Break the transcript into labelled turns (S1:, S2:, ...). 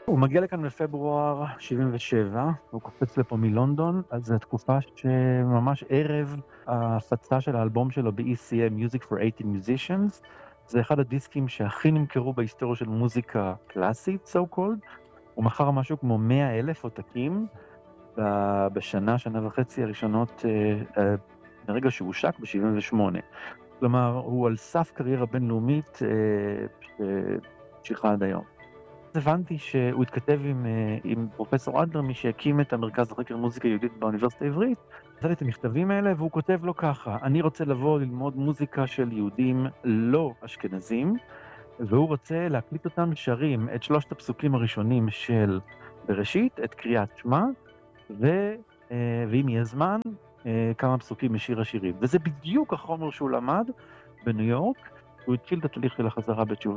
S1: הוא מגיע לכאן בפברואר 77, הוא קופץ לפה מלונדון, אז זו תקופה שממש ערב ההפצה של האלבום שלו ב-ECM, Music for 80 Musicians, זה אחד הדיסקים שהכי נמכרו בהיסטוריה של מוזיקה קלאסית, so called, הוא מכר משהו כמו 100,000 עותקים בשנה, שנה וחצי הראשונות, מרגע שהוא הושק ב-78. כלומר, הוא על סף קריירה בינלאומית שהמשיכה עד היום. הבנתי שהוא התכתב עם פרופסור אדלר, מי שהקים את המרכז לחקר מוזיקה יהודית באוניברסיטה העברית, עשה לי את המכתבים האלה, והוא כותב לו ככה: אני רוצה לבוא ללמוד מוזיקה של יהודים לא אשכנזים, והוא רוצה להקליט אותם שרים את 3 הפסוקים הראשונים של בראשית, את קריאת שמע, ואם יהיה זמן, כמה פסוקים משיר השירים. וזה בדיוק החומר שהוא למד בניו יורק, הוא התחיל את התהליך של החזרה בתשובה.